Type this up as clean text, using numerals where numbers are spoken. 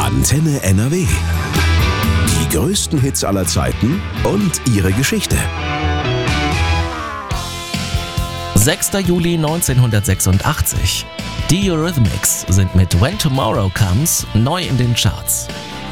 Antenne NRW. Die größten Hits aller Zeiten und ihre Geschichte. 6. Juli 1986. Die Eurythmics sind mit When Tomorrow Comes neu in den Charts.